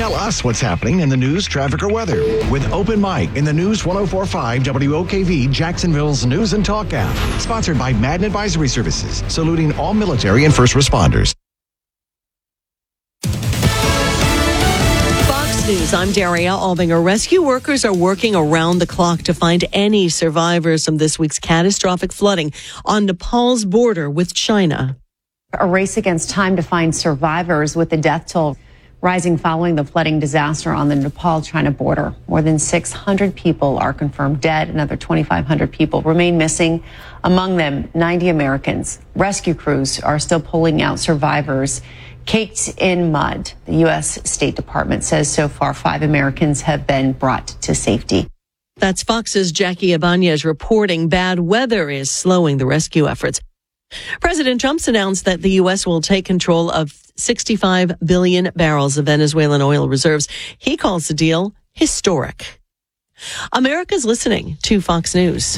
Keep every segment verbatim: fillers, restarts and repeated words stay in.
Tell us what's happening in the news, traffic, or weather with Open Mic in the News one oh four point five W O K V Jacksonville's News and Talk app. Sponsored by Madden Advisory Services, saluting all military and first responders. Fox News, I'm Daria Albinger. Rescue workers are working around the clock to find any survivors from this week's catastrophic flooding on Nepal's border with China. A race against time to find survivors, with the death toll rising following the flooding disaster on the Nepal-China border. More than six hundred people are confirmed dead. Another twenty-five hundred people remain missing, among them ninety Americans. Rescue crews are still pulling out survivors caked in mud. The U S State Department says so far five Americans have been brought to safety. That's Fox's Jackie Ibanez reporting bad weather is slowing the rescue efforts. President Trump's announced that the U S will take control of sixty-five billion barrels of Venezuelan oil reserves. He calls the deal historic. America's listening to Fox News.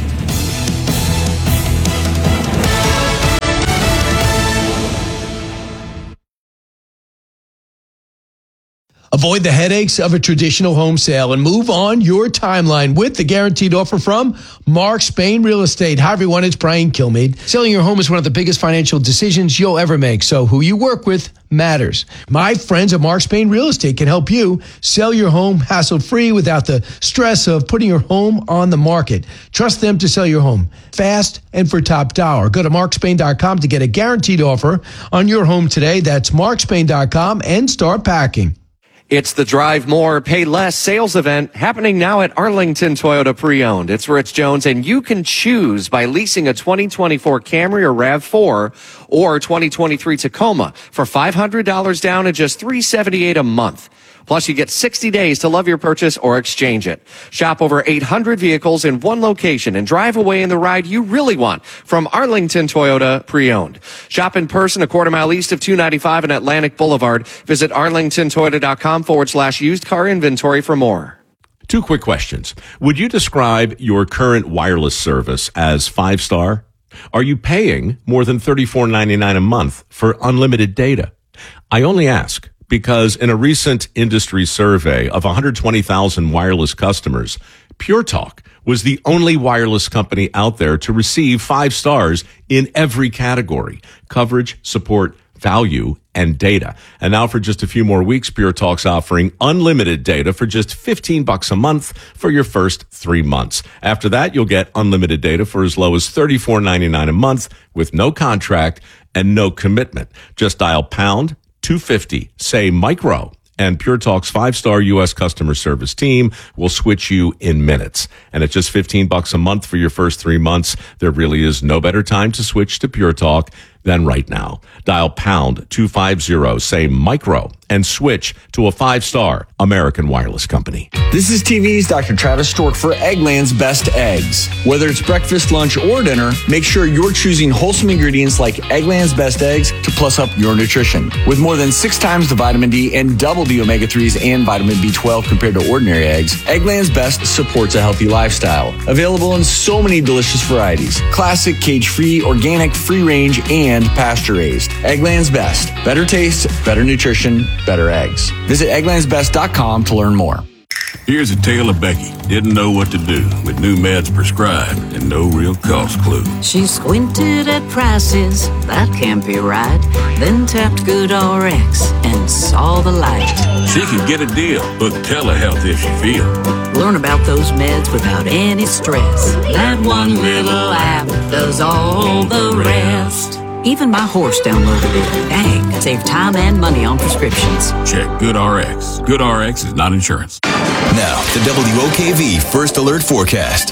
Avoid the headaches of a traditional home sale and move on your timeline with the guaranteed offer from Mark Spain Real Estate. Hi, everyone. It's Brian Kilmeade. Selling your home is one of the biggest financial decisions you'll ever make, so who you work with matters. My friends at Mark Spain Real Estate can help you sell your home hassle-free without the stress of putting your home on the market. Trust them to sell your home fast and for top dollar. Go to mark spain dot com to get a guaranteed offer on your home today. That's mark spain dot com and start packing. It's the Drive More, Pay Less sales event happening now at Arlington Toyota Pre-Owned. It's Rich Jones, and you can choose by leasing a twenty twenty-four Camry or RAV four or twenty twenty-three Tacoma for five hundred dollars down and just three hundred seventy-eight dollars a month. Plus, you get sixty days to love your purchase or exchange it. Shop over eight hundred vehicles in one location and drive away in the ride you really want from Arlington Toyota Pre-Owned. Shop in person a quarter mile east of two ninety-five and Atlantic Boulevard. Visit arlington toyota dot com forward slash used car inventory for more. Two quick questions. Would you describe your current wireless service as five-star? Are you paying more than thirty-four ninety-nine a month for unlimited data? I only ask because in a recent industry survey of one hundred twenty thousand wireless customers, Pure Talk was the only wireless company out there to receive five stars in every category: coverage, support, value, and data. And now for just a few more weeks, Pure Talk's offering unlimited data for just fifteen bucks a month for your first three months. After that, you'll get unlimited data for as low as thirty-four ninety-nine a month with no contract and no commitment. Just dial pound two fifty, say micro, and Pure Talk's five-star U S customer service team will switch you in minutes. And at just fifteen bucks a month for your first three months, there really is no better time to switch to Pure Talk than right now. Dial pound two fifty, say micro, and switch to a five-star American wireless company. This is T V's Doctor Travis Stork for Eggland's Best Eggs. Whether it's breakfast, lunch, or dinner, make sure you're choosing wholesome ingredients like Eggland's Best Eggs to plus up your nutrition. With more than six times the vitamin D and double the omega threes and vitamin B twelve compared to ordinary eggs, Eggland's Best supports a healthy lifestyle. Available in so many delicious varieties: classic, cage-free, organic, free-range, and pasture-raised. Eggland's Best. Better taste, better nutrition, better eggs. Visit egglands best dot com to learn more. Here's a tale of Becky. Didn't know what to do with new meds prescribed and no real cost clue. She squinted at prices, that can't be right. Then tapped GoodRx and saw the light. She can get a deal, book telehealth if she feels. Learn about those meds without any stress. That one little app does all the rest. Even my horse downloaded it. Dang, save time and money on prescriptions. Check GoodRx. GoodRx is not insurance. Now, the W O K V First Alert Forecast.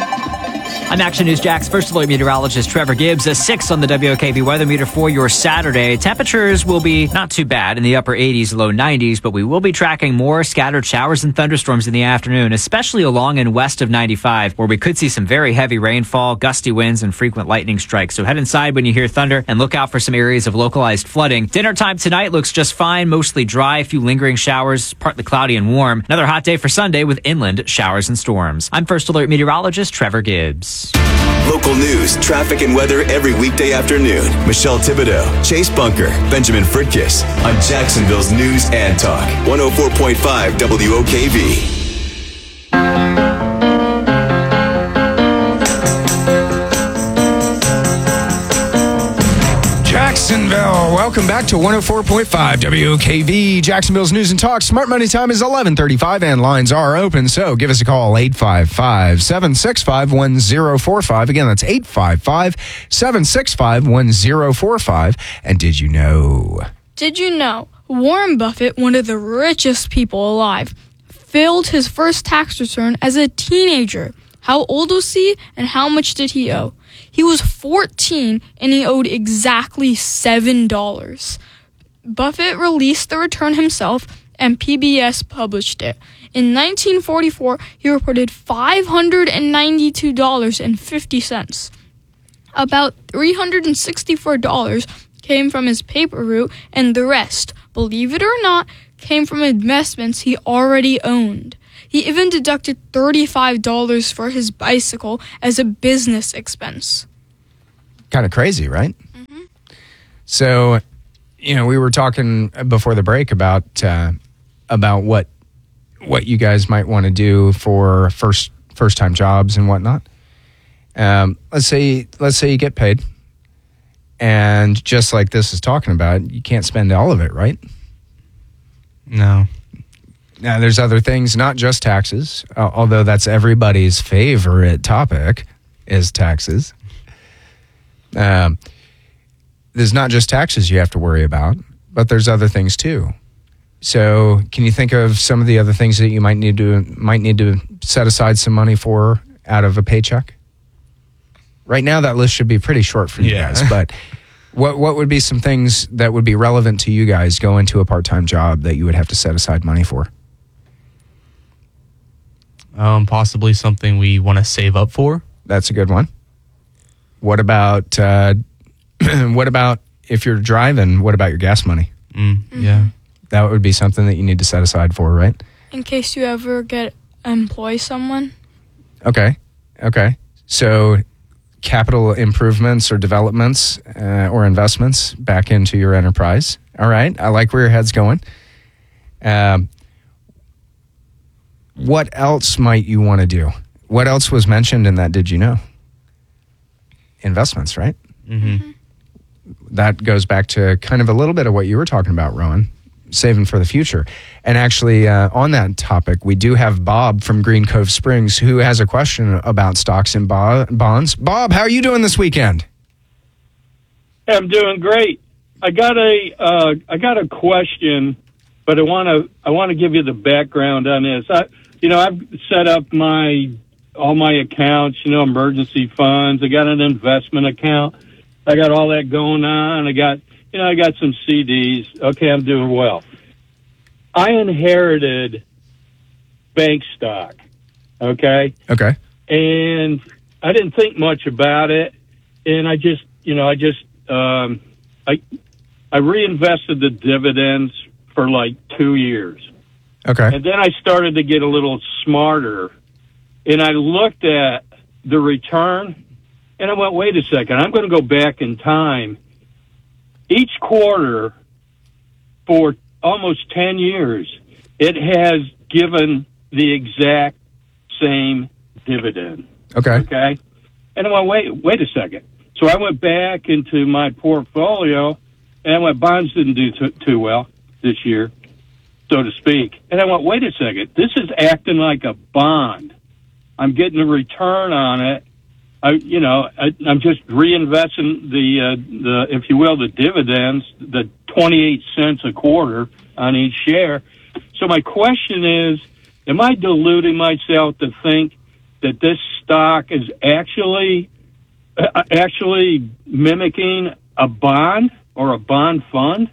I'm Action News Jack's First Alert meteorologist Trevor Gibbs. A six on the W O K V weather meter for your Saturday. Temperatures will be not too bad in the upper eighties, low nineties, but we will be tracking more scattered showers and thunderstorms in the afternoon, especially along and west of ninety-five, where we could see some very heavy rainfall, gusty winds, and frequent lightning strikes. So head inside when you hear thunder and look out for some areas of localized flooding. Dinner time tonight looks just fine, mostly dry, a few lingering showers, partly cloudy and warm. Another hot day for Sunday with inland showers and storms. I'm First Alert meteorologist Trevor Gibbs. Sports. Local news, traffic, and weather every weekday afternoon. Michelle Thibodeau, Chase Bunker, Benjamin Fritkiss on Jacksonville's News and Talk. one oh four point five W O K V. Jacksonville, welcome back to one oh four point five W O K V, Jacksonville's News and Talk. Smart Money time is eleven thirty-five and lines are open, so give us a call, eight five five, seven six five, one oh four five. Again, that's eight five five, seven six five, one oh four five. And did you know? Did you know Warren Buffett, one of the richest people alive, failed his first tax return as a teenager? How old was he and how much did he owe? He was fourteen and he owed exactly seven dollars. Buffett released the return himself and P B S published it. In nineteen forty-four, he reported five hundred ninety-two dollars and fifty cents. About three hundred sixty-four dollars came from his paper route, and the rest, believe it or not, came from investments he already owned. He even deducted thirty-five dollars for his bicycle as a business expense. Kind of crazy, right? Mm-hmm. So, you know, we were talking before the break about uh, about what what you guys might want to do for first first time jobs and whatnot. Um, let's say let's say you get paid, and just like this is talking about, you can't spend all of it, right? No. Now, there's other things, not just taxes, uh, although that's everybody's favorite topic is taxes. Um, there's not just taxes you have to worry about, but there's other things too. So can you think of some of the other things that you might need to might need to set aside some money for out of a paycheck? Right now, that list should be pretty short for you Yeah. guys, but what what would be some things that would be relevant to you guys going to a part-time job that you would have to set aside money for? Um, possibly something we want to save up for. That's a good one. What about uh, what about if you're driving? What about your gas money? Mm, yeah, that would be something that you need to set aside for, right? In case you ever get employ someone. Okay, okay. So capital improvements or developments uh, or investments back into your enterprise. All right, I like where your head's going. Um, what else might you want to do? What else was mentioned in that? Did you know? Investments, right? Mm-hmm. That goes back to kind of a little bit of what you were talking about, Rowan, saving for the future. And actually, uh, on that topic, we do have Bob from Green Cove Springs who has a question about stocks and bo- bonds. Bob, how are you doing this weekend? I'm doing great. I got a uh, I got a question, but I want to I want to give you the background on this. I, you know, I've set up my all my accounts. You know, emergency funds. I got an investment account. I got all that going on. I got you know I got some C Ds. Okay, I'm doing well. I inherited bank stock. Okay. Okay. And I didn't think much about it, and I just you know I just um, I. I reinvested the dividends for like two years. Okay. And then I started to get a little smarter. And I looked at the return, and I went, wait a second, I'm going to go back in time. Each quarter for almost ten years, it has given the exact same dividend. Okay. Okay. And I went, wait, wait a second. So I went back into my portfolio, and my bonds didn't do too, too well this year, so to speak. And I went, wait a second, this is acting like a bond. I'm getting a return on it. I, you know, I, I'm just reinvesting the, uh, the, if you will, the dividends, the twenty-eight cents a quarter on each share. So my question is, am I deluding myself to think that this stock is actually, uh, actually mimicking a bond? Or a bond fund?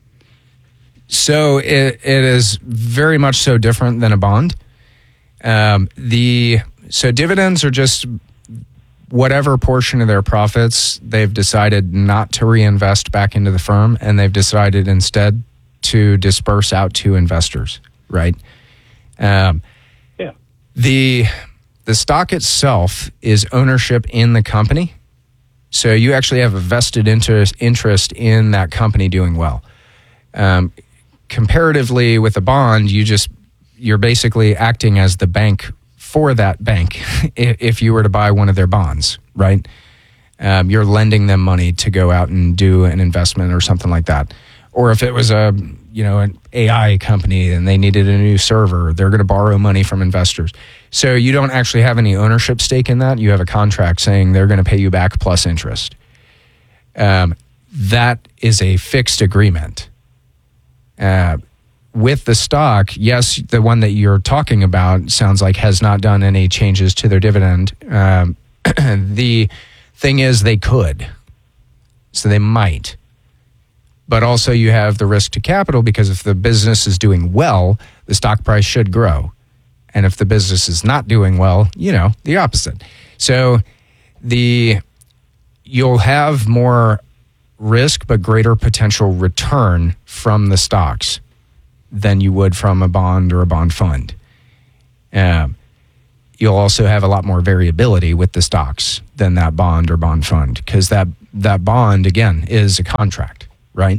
So it, it is very much so different than a bond. Um, the so dividends are just whatever portion of their profits they've decided not to reinvest back into the firm, and they've decided instead to disperse out to investors, right? Um, yeah. The the stock itself is ownership in the company. So you actually have a vested interest interest in that company doing well. Um, comparatively with a bond, you just you're basically acting as the bank for that bank. If you were to buy one of their bonds, right? Um, you're lending them money to go out and do an investment or something like that. Or if it was a you know an A I company and they needed a new server, they're going to borrow money from investors. So you don't actually have any ownership stake in that. You have a contract saying they're going to pay you back plus interest. Um, that is a fixed agreement. Uh, with the stock, yes, the one that you're talking about sounds like has not done any changes to their dividend. Um, the thing is, they could. So they might. But also you have the risk to capital, because if the business is doing well, the stock price should grow. And if the business is not doing well, you know, the opposite. So the you'll have more risk but greater potential return from the stocks than you would from a bond or a bond fund. Um, you'll also have a lot more variability with the stocks than that bond or bond fund, because that, that bond, again, is a contract, right?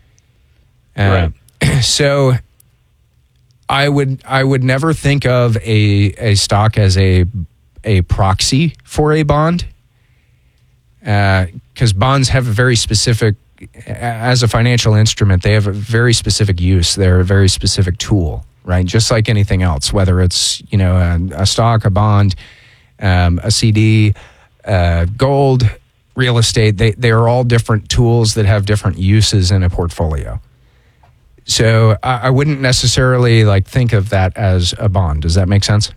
Uh, right. So I would I would never think of a, a stock as a a proxy for a bond, because uh, bonds have a very specific, as a financial instrument, they have a very specific use. They're a very specific tool, right? Just like anything else, whether it's you know a, a stock, a bond, um, a C D, uh, gold, real estate. They they are all different tools that have different uses in a portfolio. So I, I wouldn't necessarily like think of that as a bond. Does that make sense?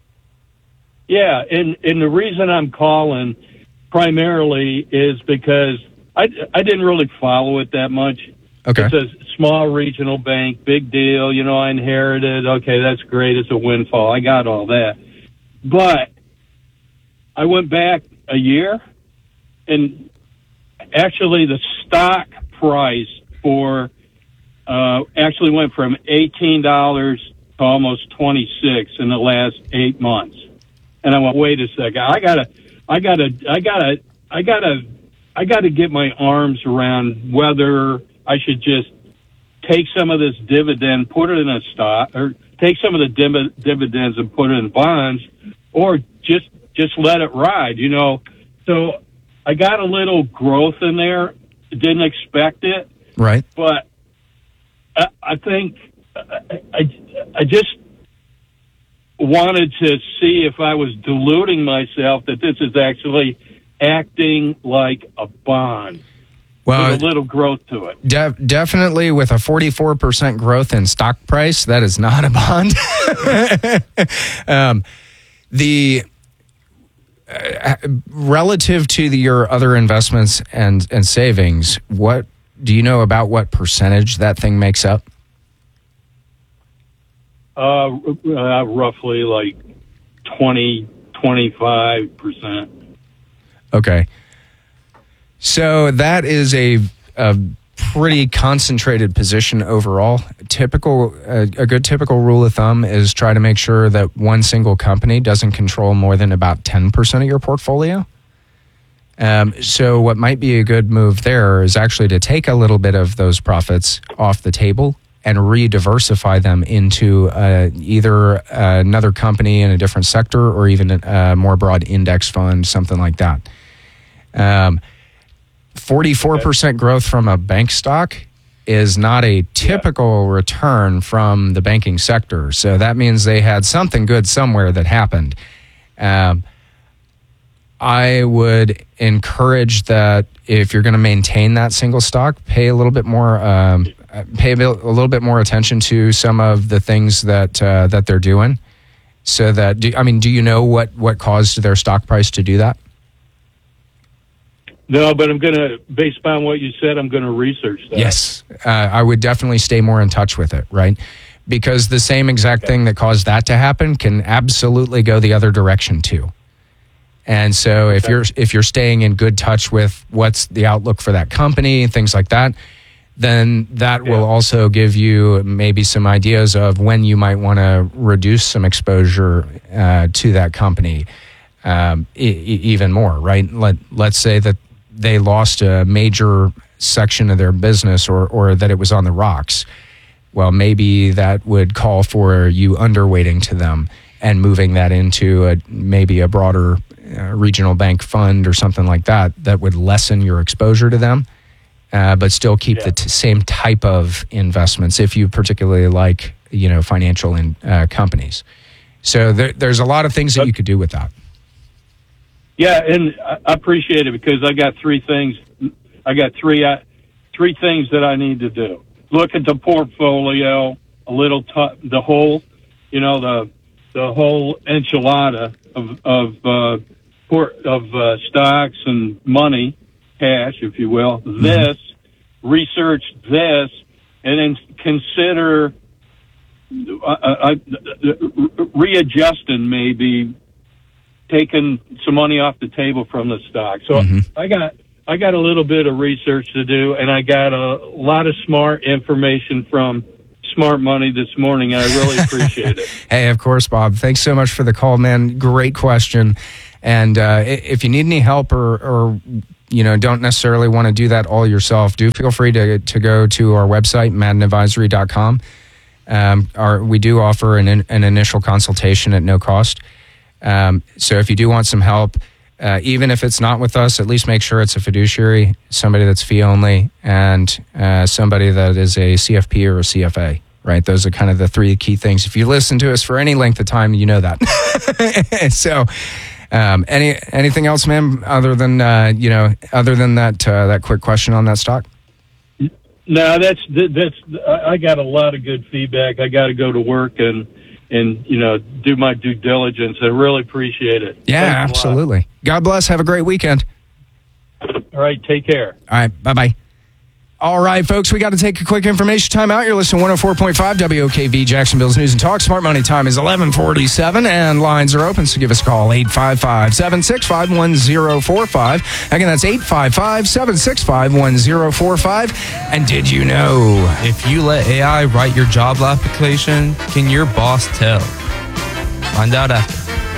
Yeah, and, and the reason I'm calling primarily is because I, I didn't really follow it that much. Okay. It's a small regional bank, big deal. You know, I inherited. Okay, that's great. It's a windfall. I got all that. But I went back a year, and actually the stock price for Uh, actually went from eighteen dollars to almost twenty-six in the last eight months. And I went, wait a second, I gotta, I gotta, I gotta, I gotta, I gotta get my arms around whether I should just take some of this dividend, put it in a stock, or take some of the div- dividends and put it in bonds, or just, just let it ride, you know. So I got a little growth in there. Didn't expect it. Right. But I think I, I just wanted to see if I was deluding myself that this is actually acting like a bond. Well, with a little growth to it. De- definitely with a forty-four percent growth in stock price, that is not a bond. um, the uh, relative to the, your other investments and, and savings, what do you know about what percentage that thing makes up? Uh, uh, roughly like twenty, twenty-five percent. Okay. So that is a, a pretty concentrated position overall. Typical, uh, a good typical rule of thumb is try to make sure that one single company doesn't control more than about ten percent of your portfolio. Um, so what might be a good move there is actually to take a little bit of those profits off the table and re-diversify them into uh, either uh, another company in a different sector or even a more broad index fund, something like that. Um, forty-four percent growth from a bank stock is not a typical yeah. return from the banking sector. So that means they had something good somewhere that happened. Um, I would encourage that if you're going to maintain that single stock, pay a little bit more, um, pay a, bit, a little bit more attention to some of the things that uh, that they're doing. So that, do, I mean, do you know what, what caused their stock price to do that? No, but I'm going to, based upon what you said, I'm going to research that. Yes, uh, I would definitely stay more in touch with it, right? Because the same exact okay. thing that caused that to happen can absolutely go the other direction too. And so if you're if you're staying in good touch with what's the outlook for that company, things like that, then that will also give you maybe some ideas of when you might want to reduce some exposure uh, to that company um, e- even more, right? Let, let's say that they lost a major section of their business or, or that it was on the rocks. Well, maybe that would call for you underweighting to them and moving that into a, maybe a broader uh, regional bank fund or something like that that would lessen your exposure to them. Uh, but still keep yeah. the t- same type of investments if you particularly like, you know, financial in, uh, companies. So there, there's a lot of things that you could do with that. Yeah, and I appreciate it because I got three things. I got three uh, three things that I need to do. Look at the portfolio, a little, t- the whole, you know, the the whole enchilada of of uh, port, of uh, stocks and money. Cash, if you will, mm-hmm. this, research this, and then consider uh, uh, readjusting, maybe taking some money off the table from the stock. So mm-hmm. I got I got a little bit of research to do, and I got a lot of smart information from Smart Money this morning. I really appreciate it. Hey, of course, Bob. Thanks so much for the call, man. Great question. And uh, if you need any help or, or you know, don't necessarily want to do that all yourself, do feel free to to go to our website, madden advisory dot com. Um, our, we do offer an, an initial consultation at no cost. Um, so if you do want some help, uh, even if it's not with us, at least make sure it's a fiduciary, somebody that's fee only, and uh, somebody that is a C F P or a C F A, right? Those are kind of the three key things. If you listen to us for any length of time, you know that. So... Um, any anything else, ma'am, other than uh, you know, other than that uh, that quick question on that stock? No, that's that's. I got a lot of good feedback. I got to go to work and and you know do my due diligence. I really appreciate it. Yeah, Thanks absolutely. God bless. Have a great weekend. All right, take care. All right, bye bye. All right, folks, we got to take a quick information time out. You're listening to one oh four point five W O K V, Jacksonville's News and Talk. Smart Money time is eleven forty-seven, and lines are open, so give us a call, eight five five, seven six five, one oh four five. Again, that's eight five five, seven six five, one oh four five. And did you know, if you let A I write your job application, can your boss tell? Find out after.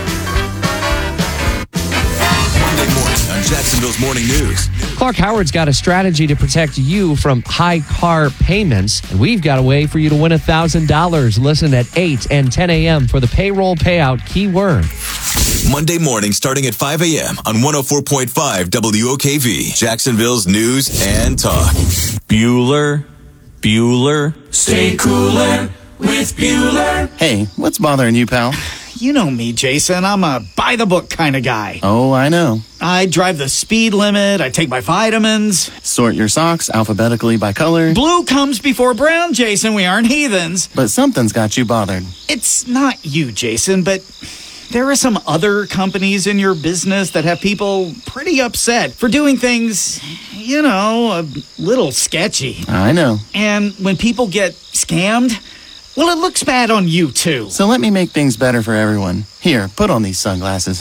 Monday morning on Jacksonville's Morning News. Clark Howard's got a strategy to protect you from high car payments, and we've got a way for you to win one thousand dollars. Listen at eight and ten a.m. for the payroll payout keyword. Monday morning starting at five a.m. on one oh four point five W O K V, Jacksonville's News and Talk. Bueller, Bueller, stay cooler with Bueller. Hey, what's bothering you, pal? You know me, Jason. I'm a by-the-book kind of guy. Oh, I know. I drive the speed limit. I take my vitamins. Sort your socks alphabetically by color. Blue comes before brown, Jason. We aren't heathens. But something's got you bothered. It's not you, Jason, but there are some other companies in your business that have people pretty upset for doing things, you know, a little sketchy. I know. And when people get scammed... well, it looks bad on you, too. So let me make things better for everyone. Here, put on these sunglasses.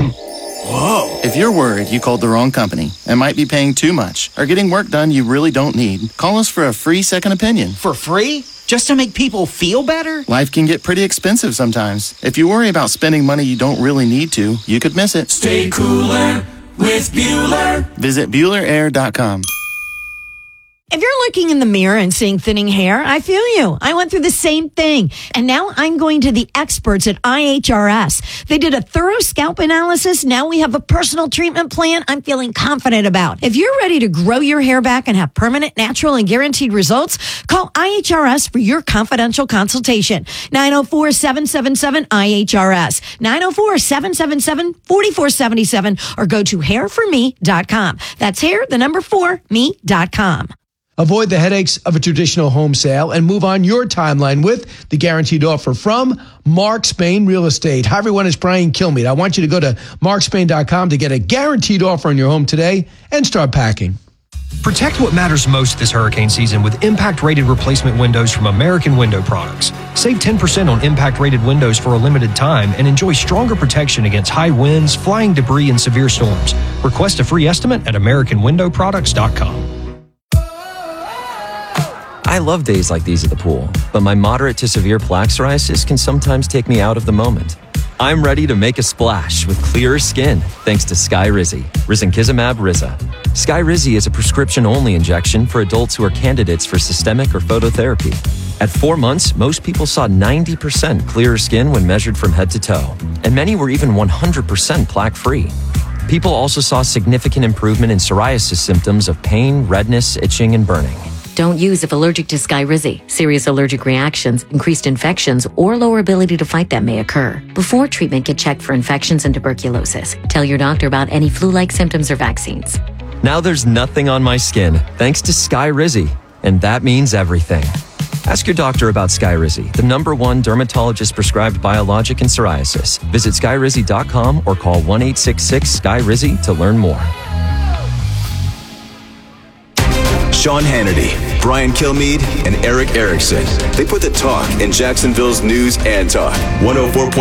Whoa. If you're worried you called the wrong company and might be paying too much or getting work done you really don't need, call us for a free second opinion. For free? Just to make people feel better? Life can get pretty expensive sometimes. If you worry about spending money you don't really need to, you could miss it. Stay cooler with Bueller. Visit Bueller Air dot com. If you're looking in the mirror and seeing thinning hair, I feel you. I went through the same thing. And now I'm going to the experts at I H R S. They did a thorough scalp analysis. Now we have a personal treatment plan I'm feeling confident about. If you're ready to grow your hair back and have permanent, natural, and guaranteed results, call I H R S for your confidential consultation. nine oh four, seven seven seven, I H R S. nine oh four, seven seven seven, four four seven seven or go to hair for me dot com. That's hair, the number four, me dot com. Avoid the headaches of a traditional home sale and move on your timeline with the guaranteed offer from Mark Spain Real Estate. Hi, everyone. It's Brian Kilmeade. I want you to go to mark spain dot com to get a guaranteed offer on your home today and start packing. Protect what matters most this hurricane season with impact-rated replacement windows from American Window Products. Save ten percent on impact-rated windows for a limited time and enjoy stronger protection against high winds, flying debris, and severe storms. Request a free estimate at american window products dot com. I love days like these at the pool, but my moderate to severe plaque psoriasis can sometimes take me out of the moment. I'm ready to make a splash with clearer skin thanks to Skyrizi, risankizumab Riza. Skyrizi is a prescription-only injection for adults who are candidates for systemic or phototherapy. At four months, most people saw ninety percent clearer skin when measured from head to toe, and many were even one hundred percent plaque-free. People also saw significant improvement in psoriasis symptoms of pain, redness, itching, and burning. Don't use if allergic to Skyrizi. Serious allergic reactions, increased infections, or lower ability to fight them may occur. Before treatment, get checked for infections and tuberculosis. Tell your doctor about any flu-like symptoms or vaccines. Now there's nothing on my skin thanks to Skyrizi, and that means everything. Ask your doctor about Skyrizi, the number one dermatologist-prescribed biologic in psoriasis. Visit skyrizi dot com or call one eight six six Sky Rizi to learn more. Sean Hannity, Brian Kilmeade, and Eric Erickson. They put the talk in Jacksonville's news and talk. one oh four point